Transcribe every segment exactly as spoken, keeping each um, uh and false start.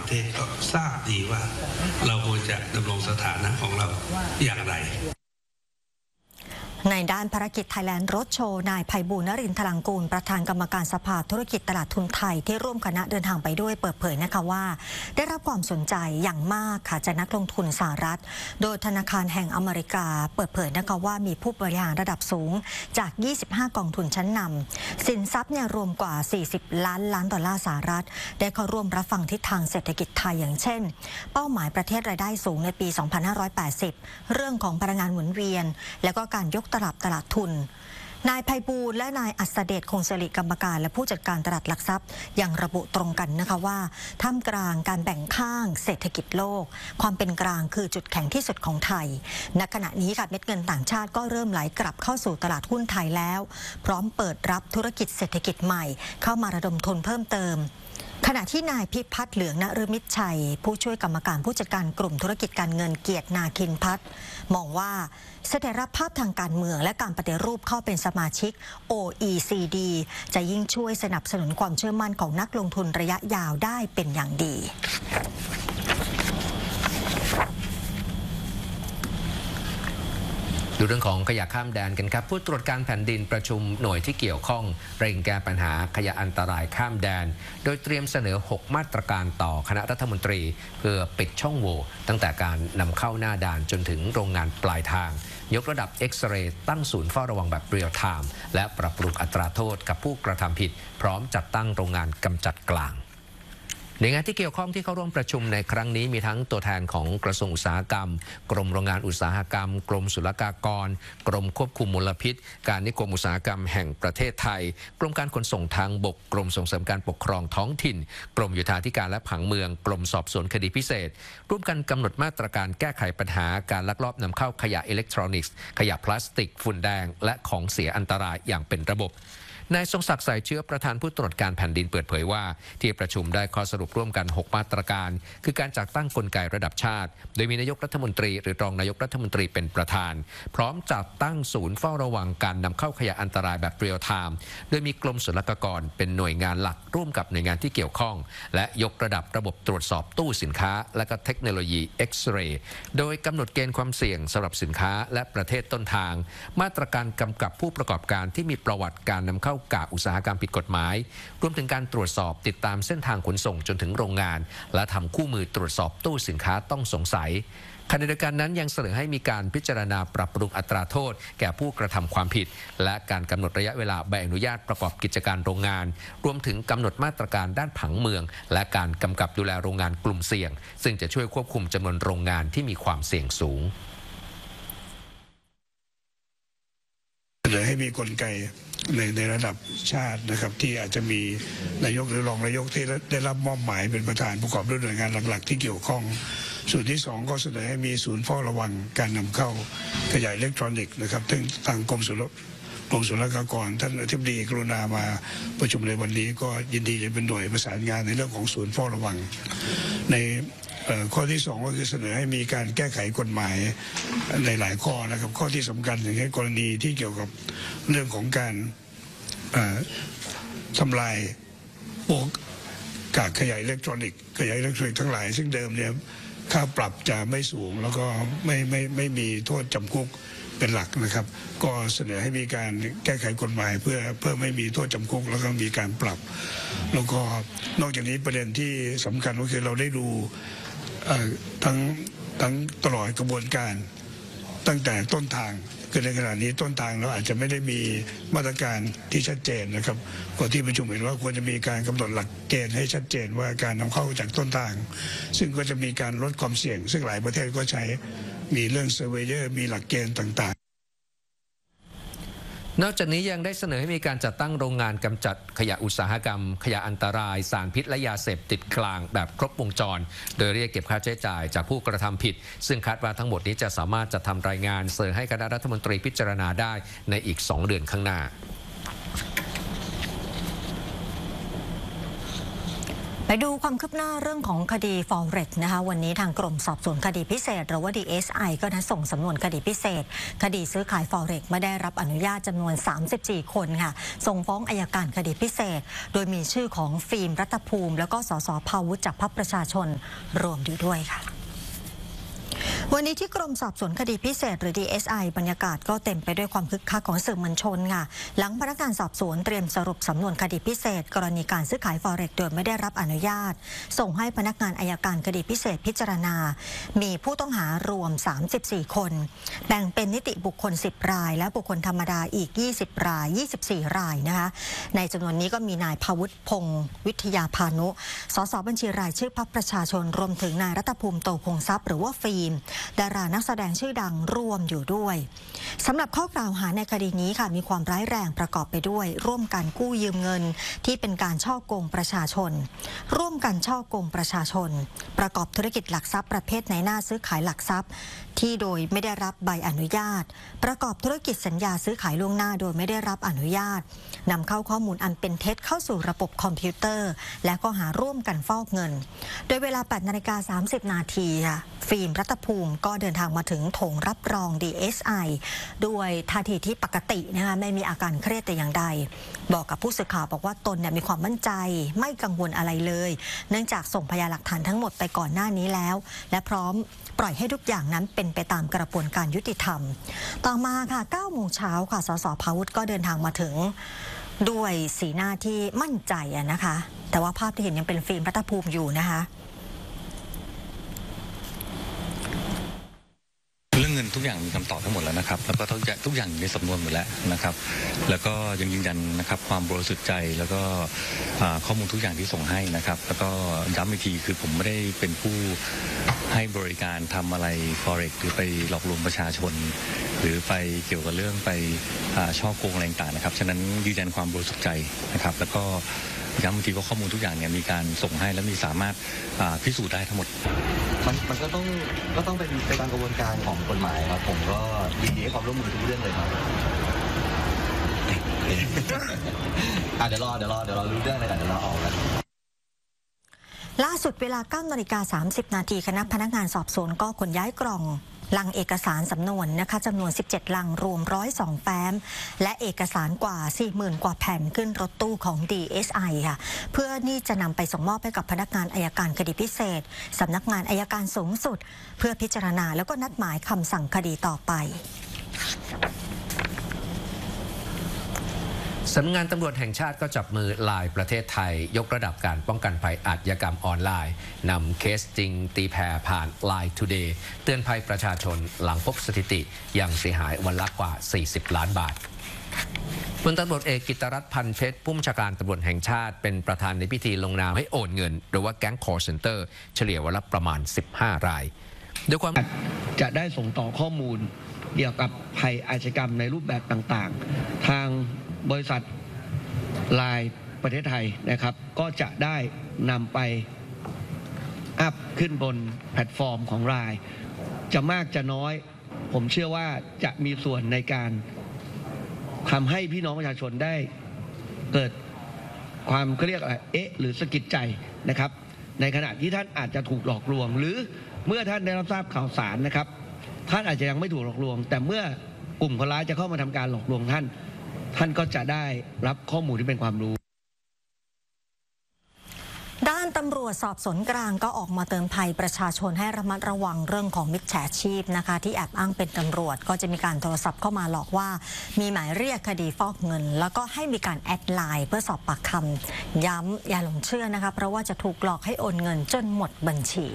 ประเทศก็ทราบดีว่าเราควรจะดำรงสถานะของเราอย่างไรในด้านภารกิจไทยแลนด์รถโชว์นายไพบูลย์นรินทร์ ถลังกูลประธานกรรมการสภาธุรกิจตลาดทุนไทยที่ร่วมคณะเดินทางไปด้วยเปิดเผยนะคะว่าได้รับความสนใจอย่างมากค่ะจากนักลงทุนสหรัฐโดยธนาคารแห่งอเมริกาเปิดเผยนะคะว่ามีผู้บริหารระดับสูงจากยี่สิบห้ากองทุนชั้นนำสินทรัพย์เนี่ยรวมกว่าสี่สิบล้านล้านดอลลาร์สหรัฐได้เข้าร่วมรับฟังทิศทางเศรษฐกิจไทยอย่างเช่นเป้าหมายประเทศรายได้สูงในปีสองพันห้าร้อยแปดสิบเรื่องของพลังงานหมุนเวียนและก็การยกตลาดตลาดทุนนายไพบูลย์และนายอัศเดชคงสิริกรรมการและผู้จัดการตลาดหลักทรัพย์ยังระบุตรงกันนะคะว่าท่ามกลางการแบ่งข้างเศรษฐกิจโลกความเป็นกลางคือจุดแข็งที่สุดของไทยณขณะนี้ค่ะเม็ดเงินต่างชาติก็เริ่มไหลกลับเข้าสู่ตลาดหุ้นไทยแล้วพร้อมเปิดรับธุรกิจเศรษฐกิจใหม่เข้ามาระดมทุนเพิ่มเติมขณะที่นายพิพัฒน์เหลืองนฤมิตชัยผู้ช่วยกรรมการผู้จัดการกลุ่มธุรกิจการเงินเกียรตินาคินพัฒน์มองว่าเสถียรภาพทางการเมืองและการปฏิรูปเข้าเป็นสมาชิก โอ อี ซี ดี จะยิ่งช่วยสนับสนุนความเชื่อมั่นของนักลงทุนระยะยาวได้เป็นอย่างดีดูเรื่องของขยะข้ามแดนกันครับผู้ตรวจการแผ่นดินประชุมหน่วยที่เกี่ยวข้องเร่งแก้ปัญหาขยะอันตรายข้ามแดนโดยเตรียมเสนอหกมาตรการต่อคณะรัฐมนตรีเพื่อปิดช่องโหว่ตั้งแต่การนำเข้าหน้าด่านจนถึงโรงงานปลายทางยกระดับเอ็กซเรย์ตั้งศูนย์เฝ้าระวังแบบเรียลไทม์และปรับปรุงอัตราโทษกับผู้กระทำผิดพร้อมจัดตั้งโรงงานกำจัดกลางหน่วยงานที่เกี่ยวข้องที่เข้าร่วมประชุมในครั้งนี้มีทั้งตัวแทนของกระทรวงอุตสาหกรรมกรมโรงงานอุตสาหกรรมกรมศุลกากรกรมควบคุมมลพิษการนิคมอุตสาหกรรมแห่งประเทศไทยกรมการขนส่งทางบกกรมส่งเสริมการปกครองท้องถิ่นกรมโยธาธิการและผังเมืองกรมสอบสวนคดีพิเศษร่วมกันกำหนดมาตรการแก้ไขปัญหาการลักลอบนำเข้าขยะอิเล็กทรอนิกส์ขยะพลาสติกฝุ่นแดงและของเสียอันตรายอย่างเป็นระบบนายทรงศักดิ์สายเชื้อประธานผู้ตรวจการแผ่นดินเปิดเผยว่าที่ประชุมได้ข้อสรุปร่วมกันหกมาตรการคือการจัดตั้งกลไกระดับชาติโดยมีนายกรัฐมนตรีหรือรองนายกรัฐมนตรีเป็นประธานพร้อมจัดตั้งศูนย์เฝ้าระวังการนำเข้าขยะอันตรายแบบเรียลไทม์โดยมีกรมศุลกากรเป็นหน่วยงานหลักร่วมกับหน่วยงานที่เกี่ยวข้องและยกระดับระบบตรวจสอบตู้สินค้าและก็เทคโนโลยีเอ็กซเรย์โดยกำหนดเกณฑ์ความเสี่ยงสำหรับสินค้าและประเทศต้นทางมาตรการกำกับผู้ประกอบการที่มีประวัติการนำเข้ากากอุตสาหกรรมผิดกฎหมายรวมถึงการตรวจสอบติดตามเส้นทางขนส่งจนถึงโรงงานและทำคู่มือตรวจสอบตู้สินค้าต้องสงสัยขณะเดียวกันนั้นยังเสนอให้มีการพิจารณาปรับปรุงอัตราโทษแก่ผู้กระทำความผิดและการกำหนดระยะเวลาใบอนุญาตประกอบกิจการโรงงานรวมถึงกำหนดมาตรการด้านผังเมืองและการกำกับดูแลโรงงานกลุ่มเสี่ยงซึ่งจะช่วยควบคุมจำนวนโรงงานที่มีความเสี่ยงสูงเสนอให้มีกลไกในในระดับชาตินะครับที่อาจจะมีนายกหรือรองนายกที่ได้รับมอบหมายเป็นประธานประกอบด้วยหน่วยงานหลักๆที่เกี่ยวข้องส่วนที่สองก็เสนอให้มีศูนย์เฝ้าระวังการนำเข้าขยะอิเล็กทรอนิกส์นะครับซึ่งทางกรมศุลกรมศุลกากรท่านอธิบดีกรุณามาประชุมในวันนี้ก็ยินดีจะเป็นหน่วยประสานงานในเรื่องของศูนย์เฝ้าระวังในข้อที่สองก็คือเสนอให้มีการแก้ไขกฎหมายในหลายข้อนะครับข้อที่สำคัญอย่างเช่นกรณีที่เกี่ยวกับเรื่องของการทำลายพวกกากขยะอิเล็กทรอนิกส์ขยะอิเล็กทรอนิกส์ทั้งหลายซึ่งเดิมเนี่ยค่าปรับจะไม่สูงแล้วก็ไม่ไม่ไม่มีโทษจำคุกเป็นหลักนะครับก็เสนอให้มีการแก้ไขกฎหมายเพื่อเพื่อไม่มีโทษจำคุกแล้วก็มีการปรับแล้วก็นอกจากนี้ประเด็นที่สำคัญก็คือเราได้ดูทั้งทั้งตลอดกระบวนการตั้งแต่ต้นทางคือในขณะนี้ต้นทางเราอาจจะไม่ได้มีมาตรการที่ชัดเจนนะครับก่อนที่ประชุมเห็นว่าควรจะมีการกำหนดหลักเกณฑ์ให้ชัดเจนว่าการนำเข้าจากต้นทางซึ่งก็จะมีการลดความเสี่ยงซึ่งหลายประเทศก็ใช้มีเรื่องเซอร์เวเยอร์มีหลักเกณฑ์ต่างๆนอกจากนี้ยังได้เสนอให้มีการจัดตั้งโรงงานกำจัดขยะอุตสาหกรรมขยะอันตรายสารพิษและยาเสพติดกลางแบบครบวงจรโดยเรียกเก็บค่าใช้จ่ายจากผู้กระทำผิดซึ่งคาดว่าทั้งหมดนี้จะสามารถจัดทำรายงานเสนอให้คณะรัฐมนตรีพิจารณาได้ในอีกสองเดือนข้างหน้าไปดูความคืบหน้าเรื่องของคดี Forex นะคะวันนี้ทางกรมสอบสวนคดีพิเศษหรือว่า ดี เอส ไอ ก็นัดส่งสำนวนคดีพิเศษคดีซื้อขาย Forex ไม่ได้รับอนุญาตจำนวนสามสิบสี่คนค่ะส่งฟ้องอัยการคดีพิเศษโดยมีชื่อของฟิล์มรัตภูมิแล้วก็สสภาวุฒิจากพรรคประชาชนรวมอยู่ด้วยค่ะวันนี้ที่กรมสอบสวนคดีพิเศษหรือ ดี เอส ไอ บรรยากาศก็เต็มไปด้วยความคึกคักของสื่อมวลชนค่ะหลังพนักงานสอบสวนเตรียมสรุปสำนวนคดีพิเศษกรณีการซื้อขาย Forex โดยไม่ได้รับอนุญาตส่งให้พนักงานอัยการคดีพิเศษพิจารณามีผู้ต้องหารวมสามสิบสี่คนแบ่งเป็นนิติบุคคลสิบรายและบุคคลธรรมดาอีกยี่สิบรายยี่สิบสี่รายนะคะในจำนวนนี้ก็มีนายภวุฒิพงศ์วิทยาพานุสสบัญชีรายชื่อพรรคประชาชนรวมถึงนายรัตภูมิโตคงทรัพย์หรือว่าฟิล์มดารานักแสดงชื่อดังร่วมอยู่ด้วยสำหรับข้อกล่าวหาในคดีนี้ค่ะมีความร้ายแรงประกอบไปด้วยร่วมกันกู้ยืมเงินที่เป็นการฉ้อโกงประชาชนร่วมกันฉ้อโกงประชาชนประกอบธุรกิจหลักทรัพย์ประเภทในหน้าซื้อขายหลักทรัพย์ที่โดยไม่ได้รับใบอนุญาตประกอบธุรกิจสัญญาซื้อขายล่วงหน้าโดยไม่ได้รับอนุญาตนำเข้าข้อมูลอันเป็นเท็จเข้าสู่ระบบคอมพิวเตอร์และข้อหาร่วมกันฟอกเงินโดยเวลา แปดนาฬิกาสามสิบนาทีค่ะฟิล์มรัตภูมิก็เดินทางมาถึงโถงรับรอง ดี เอส ไอ ด้วยท่าทีที่ปกตินะคะไม่มีอาการเครียดแต่อย่างใดบอกกับผู้สื่อข่าวบอกว่าตนเนี่ยมีความมั่นใจไม่กังวลอะไรเลยเนื่องจากส่งพยานหลักฐานทั้งหมดไปก่อนหน้านี้แล้วและพร้อมปล่อยให้ทุกอย่างนั้นเป็นไปตามกระบวนการยุติธรรมต่อมาค่ะเก้าโมงเช้าค่ะสสภาวุฒิก็เดินทางมาถึงด้วยสีหน้าที่มั่นใจนะคะแต่ว่าภาพที่เห็นยังเป็นฟิล์มรัตภูมิอยู่นะคะเรื่องเงินทุกอย่างมีคำตอบทั้งหมดแล้วนะครับแล้วก็ทุกอย่างทุกอย่างอยู่ในสำนวนหมดแล้วนะครับแล้วก็ยังยืนยันนะครับความบริสุทธิ์ใจแล้วก็ข้อมูลทุกอย่างที่ส่งให้นะครับแล้วก็ย้ำอีกทีคือผมไม่ได้เป็นผู้ให้บริการทำอะไร Forex หรือไปหลอกลวงประชาชนหรือไปเกี่ยวกับเรื่องไปช่อโกงอะไรต่างๆนะครับฉะนั้นยืนยันความบริสุทธิ์ใจนะครับแล้วก็ย้ำอีกทีว่าข้อมูลทุกอย่างเนี่ยมีการส่งให้และมีสามารถพิสูจน์ได้ทั้งหมดมันมันก็ต้องก็ต้องเป็นไปตามกระบวนการของกฎหมายครับผมก็ยินดีให้ความร่วมมือทุกเรื่องเลยครับอ่ะเดี๋ยวรอเดี๋ยวรอเดี๋ยวรอรู้เรื่องอะไรกันเดี๋ยวรอออกกันล่าสุดเวลา เก้านาฬิกาสามสิบนาทีคณะพนักงานสอบสวนก็ขนย้ายกล่องลังเอกสารสำนวนนะคะจำนวนสิบเจ็ดลังรวมหนึ่งร้อยสองแฟ้มและเอกสารกว่า สี่หมื่น กว่าแผ่นขึ้นรถตู้ของ ดี เอส ไอ ค่ะเพื่อนี่จะนำไปส่งมอบให้กับพนักงานอัยการคดีพิเศษสำนักงานอัยการสูงสุดเพื่อพิจารณาแล้วก็นัดหมายคำสั่งคดีต่อไปสำนักงานตำรวจแห่งชาติก็จับมือไลน์ประเทศไทยยกระดับการป้องกันภัยอาชญากรรมออนไลน์นำเคสจริงตีแผ่ผ่าน ไลน์ Today เตือนภัยประชาชนหลังพบสถิติยังเสียหายวันละกว่าสี่สิบล้านบาทพลตำรวจเอกกิตติรัตน์พันเพชรผู้บัญชาการตำรวจแห่งชาติเป็นประธานในพิธีลงนามให้โอนเงินหรือว่าแก๊ง call center เฉลี่ยวันละประมาณสิบห้ารายด้วยความจะได้ส่งต่อข้อมูลเกี่ยวกับภัยอาชญากรรมในรูปแบบต่างๆทางบริษัทไลน์ประเทศไทยนะครับก็จะได้นำไปอัพขึ้นบนแพลตฟอร์มของไลน์จะมากจะน้อยผมเชื่อว่าจะมีส่วนในการทำให้พี่น้องประชาชนได้เกิดความเขาเรียกอะไรเอ๊ะหรือสะกิดใจนะครับในขณะที่ท่านอาจจะถูกหลอกลวงหรือเมื่อท่านได้รับทราบข่าวสารนะครับท่านอาจจะยังไม่ถูกหลอกลวงแต่เมื่อกลุ่มคนร้ายจะเข้ามาทำการหลอกลวงท่านท่านก็จะได้รับข้อมูลที่เป็นความรู้ด้านตำรวจสอบสวนกลางก็ออกมาเตือนภัยประชาชนให้ระมัดระวังเรื่องของมิจฉาชีพนะคะที่แอบอ้างเป็นตำรวจก็จะมีการโทรศัพท์เข้ามาหลอกว่ามีหมายเรียกคดีฟอกเงินแล้วก็ให้มีการแอดไลน์เพื่อสอบปากคำย้ำอย่าหลงเชื่อนะคะเพราะว่าจะถูกหลอกให้โอนเงินจนหมดบัญชี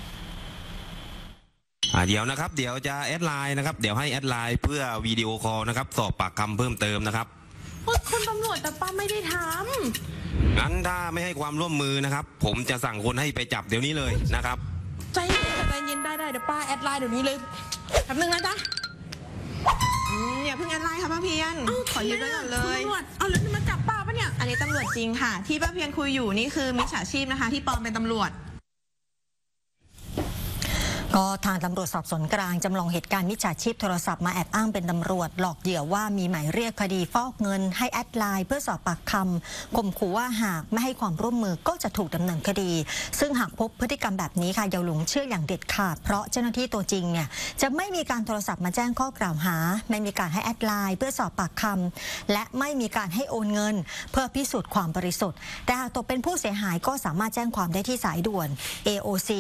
เดี๋ยวนะครับเดี๋ยวจะแอดไลน์นะครับเดี๋ยวให้แอดไลน์เพื่อวิดีโอคอลนะครับสอบปากคำเพิ่มเติมนะครับคุณตำรวจแต่ป้าไม่ได้ทำงั้นถ้าไม่ให้ความร่วมมือนะครับผมจะสั่งคนให้ไปจับเดี๋ยวนี้เลยนะครับใจเย็นใจเย็นได้ได้เดี๋ยวป้าแอดไลน์เดี๋ยวนี้เลยแป๊บนึงนะจ๊ะอย่าเพิ่งแอดไลน์ค่ะป้าเพียรขอยืนไว้ก่อนเลยตำรวจเอาแล้วจะมาจับป้าปะเนี่ยอันนี้ตำรวจจริงค่ะที่ป้าเพียรคุยอยู่นี่คือมิจฉาชีพนะคะที่ปลอมเป็นตำรวจก็ทางตำรวจสอบสวนกลางจำลองเหตุการณ์มิจฉาชีพโทรศัพท์มาแอบอ้างเป็นตำรวจหลอกเหยื่อว่ามีหมายเรียกคดีฟอกเงินให้แอดไลน์เพื่อสอบปากคำข่มขู่ว่าหากไม่ให้ความร่วมมือก็จะถูกดำเนินคดีซึ่งหากพบพฤติกรรมแบบนี้ค่ะอย่าหลงเชื่ออย่างเด็ดขาดเพราะเจ้าหน้าที่ตัวจริงเนี่ยจะไม่มีการโทรศัพท์มาแจ้งข้อกล่าวหาไม่มีการให้แอดไลน์เพื่อสอบปากคำและไม่มีการให้โอนเงินเพื่อพิสูจน์ความบริสุทธิ์แต่หากตกเป็นผู้เสียหายก็สามารถแจ้งความได้ที่สายด่วน เอ โอ ซี